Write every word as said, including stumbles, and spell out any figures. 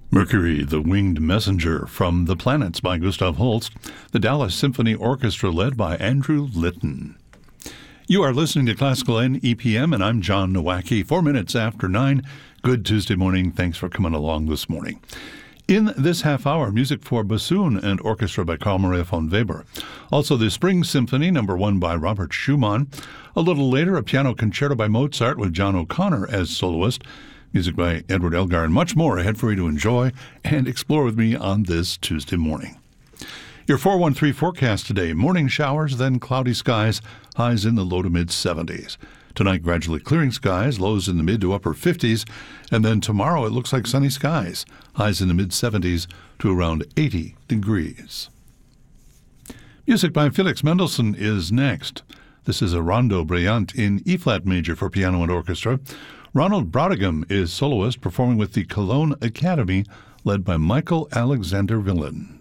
Mercury, the Winged Messenger from the Planets by Gustav Holst, the Dallas Symphony Orchestra led by Andrew Litton. You are listening to Classical N E P M, and I'm John Nowacki. Four minutes after nine. Good Tuesday morning. Thanks for coming along this morning. In this half hour, music for bassoon and orchestra by Carl Maria von Weber. Also, the Spring Symphony, number one by Robert Schumann. A little later, a piano concerto by Mozart with John O'Connor as soloist. Music by Edward Elgar, and much more ahead for you to enjoy and explore with me on this Tuesday morning. Your four one three forecast today: morning showers, then cloudy skies, highs in the low to mid seventies. Tonight, gradually clearing skies, lows in the mid to upper fifties. And then tomorrow, it looks like sunny skies, highs in the mid seventies to around eighty degrees. Music by Felix Mendelssohn is next. This is a Rondo Brilliant in E-flat major for piano and orchestra. Ronald Brautigam is soloist, performing with the Cologne Academy, led by Michael Alexander Villan.